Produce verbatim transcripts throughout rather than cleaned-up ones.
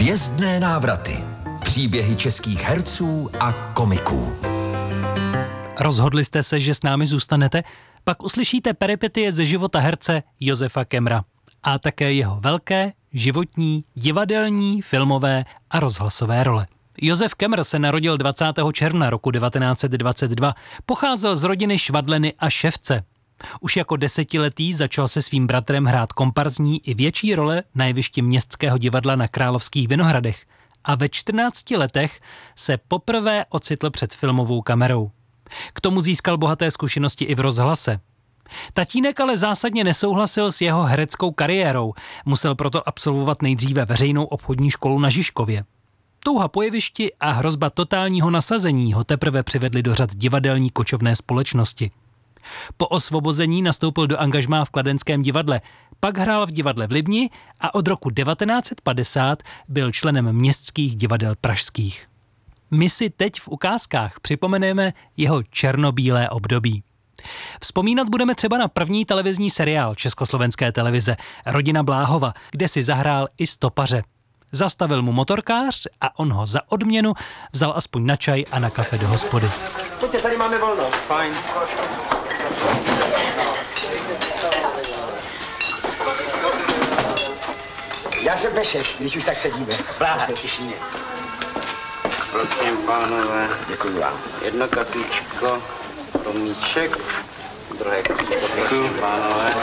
Hvězdné návraty. Příběhy českých herců a komiků. Rozhodli jste se, že s námi zůstanete? Pak uslyšíte peripetie ze života herce Josefa Kemmera. A také jeho velké, životní, divadelní, filmové a rozhlasové role. Josef Kemmer se narodil dvacátého června roku devatenáct set dvacet dva. Pocházel z rodiny Švadleny a Ševce. Už jako desetiletý začal se svým bratrem hrát komparzní i větší role na jevišti Městského divadla na Královských Vinohradech. A ve čtrnácti letech se poprvé ocitl před filmovou kamerou. K tomu získal bohaté zkušenosti i v rozhlase. Tatínek ale zásadně nesouhlasil s jeho hereckou kariérou. Musel proto absolvovat nejdříve veřejnou obchodní školu na Žižkově. Touha po jevišti a hrozba totálního nasazení ho teprve přivedli do řad divadelní kočovné společnosti. Po osvobození nastoupil do angažmá v Kladenském divadle, pak hrál v divadle v Libni a od roku devatenáct set padesát byl členem Městských divadel pražských. My si teď v ukázkách připomeneme jeho černobílé období. Vzpomínat budeme třeba na první televizní seriál Československé televize Rodina Bláhova, kde si zahrál i stopaře. Zastavil mu motorkář a on ho za odměnu vzal aspoň na čaj a na kafe do hospody. Pojďte, tady máme volno. Fajn. Já jsem Pešek, když už tak sedíme. Bláha, těší mě. Prosím, pánové. Děkuji vám. Jedno kafíčko, romíček, druhé kafíčko, prosím, pánové.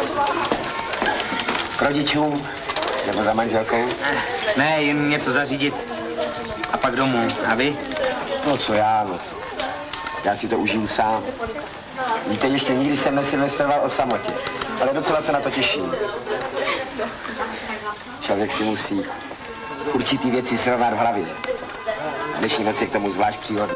K rodičům? Nebo za manželkou? Ne, jen něco zařídit a pak domů. A vy? No co já, no. Já si to užiju sám. Víte, ještě nikdy jsem nesilvestroval o samotě, ale docela se na to těším. Člověk si musí určitý věci srovnat v hlavě. A dnešní noc je k tomu zvlášť příhodný.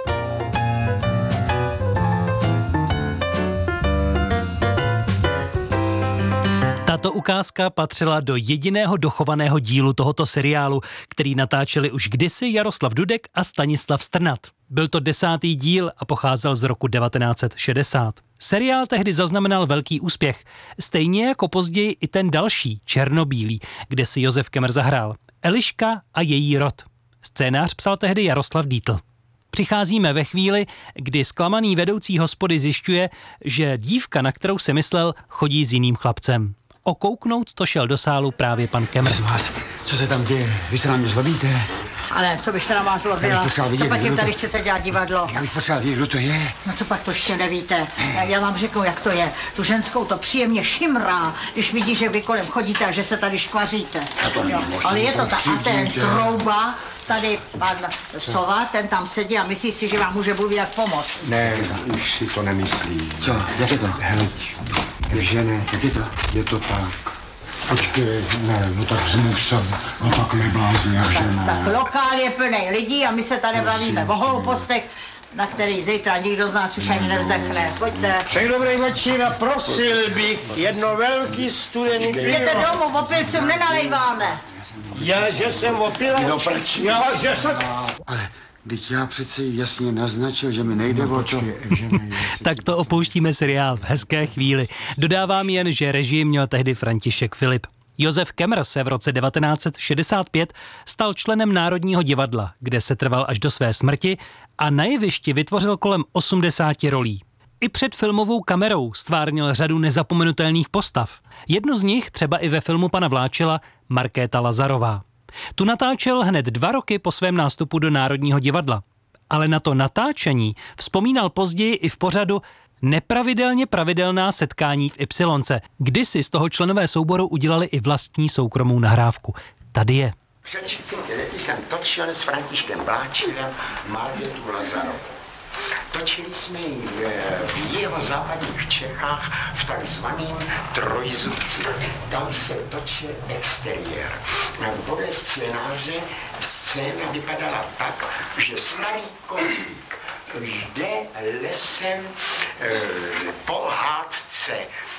Tato ukázka patřila do jediného dochovaného dílu tohoto seriálu, který natáčeli už kdysi Jaroslav Dudek a Stanislav Strnad. Byl to desátý díl a pocházel z roku devatenáct set šedesát. Seriál tehdy zaznamenal velký úspěch, stejně jako později i ten další, Černobílý, kde si Josef Kemmer zahrál. Eliška a její rod. Scénář psal tehdy Jaroslav Dietl. Přicházíme ve chvíli, kdy zklamaný vedoucí hospody zjišťuje, že dívka, na kterou se myslel, chodí s jiným chlapcem. Okouknout to šel do sálu právě pan Kemmer. Vás, co se tam děje? Vy se na mě zlobíte? Ale co bych se na vás zlobila? Co pak jim tady chcete dělat divadlo? Já bych potřeboval vědět, kdo to je. No co pak to ještě nevíte? Já vám řeknu, jak to je. Tu ženskou to příjemně šimrá, když vidí, že vy kolem chodíte a že se tady škvaříte. Jo, ale je to tak. A ten Trouba, tady pan Sova, ten tam sedí a myslí si, že vám může Bůh jak pomoct. Ne, už si to nemyslí. Co? Jak je to? Hleď. Takže ne, jak je to? Je to tak. Počkej, ne, no tak zmusel, no tak neblázni, jak že ne. Tak lokál je plný lidí a my se tady bavíme o hloupostech, na který zítra nikdo z nás už ani nevzdechne. Pojďte. Však dobrý večer a prosil bych jedno velký studený pivo. Jděte domů, opilcům nenalejváme. Já, že jsem opilač? No proč? Já, že jsem... Ale teď já přece jasně naznačil, že mi nejde o to. Tak to opouštíme seriál v hezké chvíli. Dodávám jen, že režii měl tehdy František Filip. Josef Kemmer se v roce devatenáct set šedesát pět stal členem Národního divadla, kde se trval až do své smrti a na jevišti vytvořil kolem osmdesáti rolí. I před filmovou kamerou stvárnil řadu nezapomenutelných postav. Jednu z nich třeba i ve filmu pana Vláčela Markéta Lazarová. Tu natáčel hned dva roky po svém nástupu do Národního divadla. Ale na to natáčení vzpomínal později i v pořadu Nepravidelně pravidelná setkání v Ypsilonce. Kdysi z toho členové souboru udělali i vlastní soukromou nahrávku. Tady je. Před třiceti lety jsem točil s Františkem Vláčilem Markétu Lazarovou. Točili jsme ji v jeho západních Čechách v takzvaném Trojzubci. Tam se točil exteriér. Podle scénáře scéna vypadala tak, že starý kozlík jde lesem e, po hádce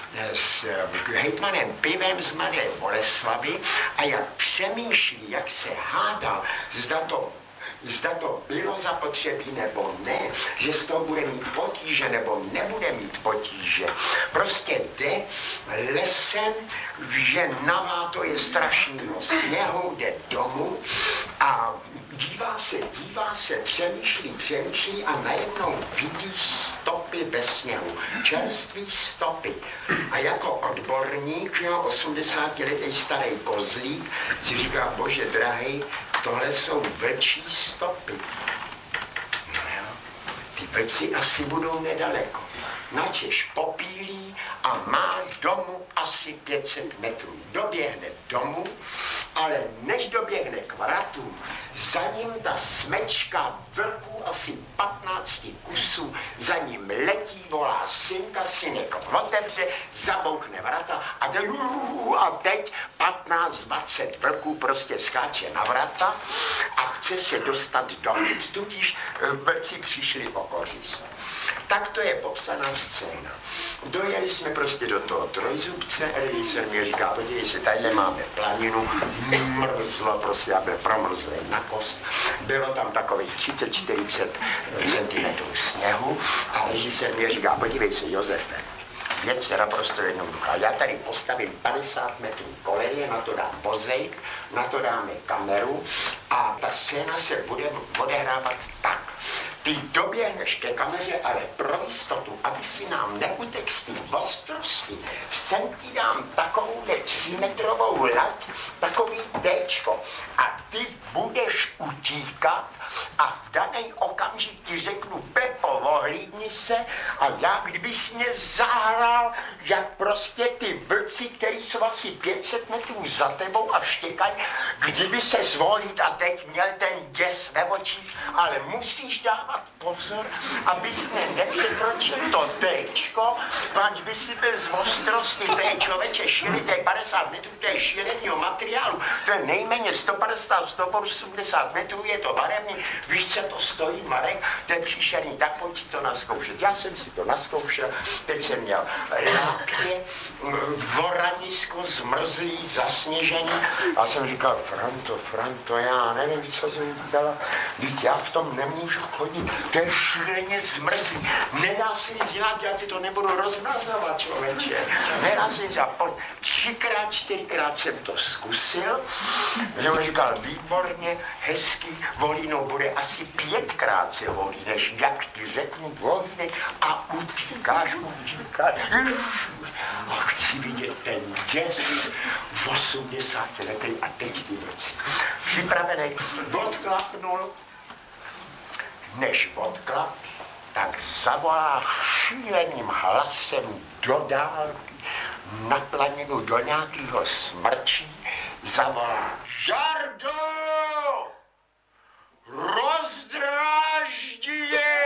s hejtmanem Pivem z Mladé Boleslavy a jak přemýšlí, jak se hádal, zda to zda to bylo zapotřebí nebo ne, že z toho bude mít potíže nebo nebude mít potíže. Prostě jde lesem, že navá je strašného sněhu, jde domů a dívá se, dívá se, přemýšlí, přemýšlí a najednou vidí stopy ve sněhu, čerství stopy. A jako odborník, jo, osmdesátiletý starý kozlík, si říká, bože drahý, tohle jsou vlčí stopy. No jo, ty vlci asi budou nedaleko. Načež popílí a má domů asi pět set metrů. Doběhne domů, ale než doběhne k vratům, za ním ta smečka vlků asi patnácti kusů, za ním letí, volá synka, synek otevře, zabouchne vrata a teď, a teď patnáct dvacet vlků prostě skáče na vrata a chce se dostat dovnitř, tudíž vlci přišli o kořist. Tak to je popsaná scéna. Dojeli jsme prostě do toho trojzubce, režisér mi říká, podívej se, tadyhle máme planinu, mrzlo, prostě já byl promrzlý na kost, bylo tam takových třicet čtyřicet centimetrů sněhu a režisér mi říká, podívej se, Josefe, věc je naprosto jednoduchá. Já tady postavím padesát metrů koleje, na to dám vozejk, na to dáme kameru a ta scéna se bude odehrávat tak. Ty doběhneš ke kameře, ale pro jistotu, aby si nám neutek z té ostrosti, sem ti dám takovouhle třímetrovou lať, takový téčko a ty budeš utíkat a v daný okamžik ti řeknu, Pepo, ohlídni se a já, kdybys mě zahrál, jak prostě ty vlci, který jsou asi pět set metrů za tebou a štěkají, kdyby se zvolit a teď měl ten děs ve očích, ale musíš dávat pozor, abys mě nepřekročil to téčko, páč by si byl z ostrosti, to je člověče šílený, to je padesát metrů, to je šílenýho materiálu, to je nejméně sto padesát až sto osmdesát metrů, je to barevný, víš, co to stojí, Marek, to je příšerný, tak pojď si to naskoušet. Já jsem si to naskoušel, teď jsem měl lápě, voranisko, zmrzlý, zasněžený a jsem říkal, Franto, Franto, já nevím, co jsem dělal, víc, já v tom nemůžu chodit, to je šíleně zmrzlý, nedá se nic dělat, já ti to nebudu rozmrazovat, člověče, nedá se nic dělat, třikrát, čtyřikrát jsem to zkusil, jo, říkal, výborně, hezky, Volíno, bude asi pětkrát se volí, než jak ti řeknu, volínek a utíkáš, utíkáš, a chci vidět ten děs v osmdesáti letech a teď ty vlci. Připravený, odklapnul, než odklap, tak zavolá šíleným hlasem do dálky, na planinu do nějakého smrčí, zavolá Žardo! Rozdráždí je!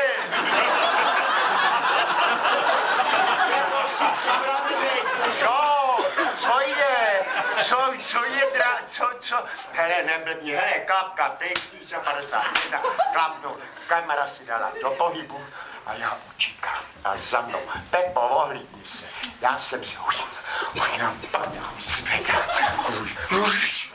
Jako si připravený, jo, co je, co, co je, drá, co, co, hele, neblbni, hele, klapka, pěkný se padesát jedna, klapnu, kamera si dala do pohybu a já utíkám a za mnou, Pepo, ohlídni se, já jsem si, už, už já padám, zvedám, už,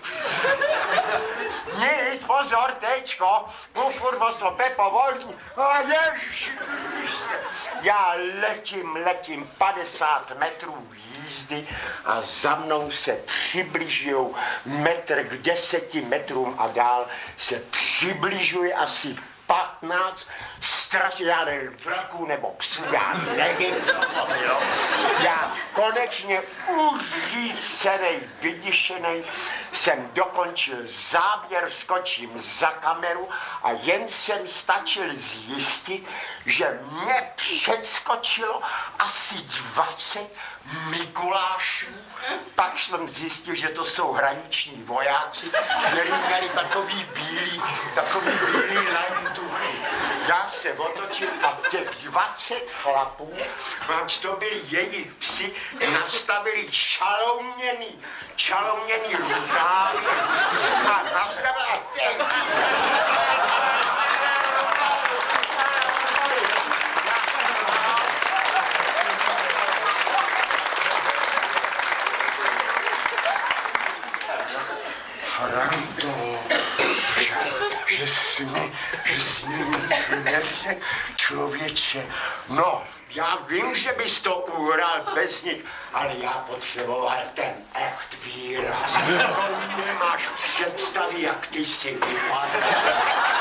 nic, pozor, tečko, mu furt vostro, Pepo, volní, a ježiši Kriste. Já letím, letím padesát metrů jízdy a za mnou se přibližujou metr k deseti metrům a dál se přibližuje asi patnáct strašně, já nevím, vlků nebo psů, já nevím, co to bylo. Já konečně uřícenej, vyděšenej jsem dokončil záběr, skočím za kameru a jen jsem stačil zjistit, že mě předskočilo asi dvacet Mikulášů. Pak jsem zjistil, že to jsou hraniční vojáci, kteří měli takový bílý, takový bílý lantuchy. Já se otočil a těch dvacet chlapů, ač to byli jejich psi, nastavili čalouněný, čalouněný rukávy a nastavila těch... Franto, že jsi mi, že jsi mi nic neřekl, člověče. No, já vím, že bys to uhrál bez nich, ale já potřeboval ten echt výraz. To nemáš představy, jak ty si vypadl.